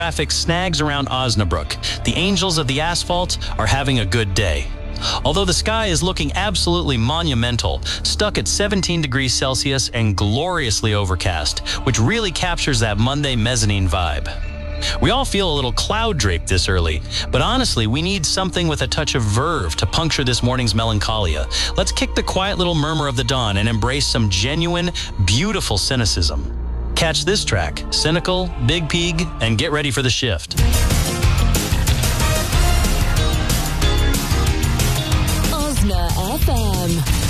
Traffic snags around Osnabrück. The angels of the asphalt are having a good day. Although the sky is looking absolutely monumental, stuck at 17 degrees Celsius and gloriously overcast, which really captures that Monday mezzanine vibe. We all feel a little cloud draped this early, but honestly, we need something with a touch of verve to puncture this morning's melancholia. Let's kick the quiet little murmur of the dawn and embrace some genuine, beautiful cynicism. Catch this track, Cynical, Big Pig, and get ready for the shift. Osna FM.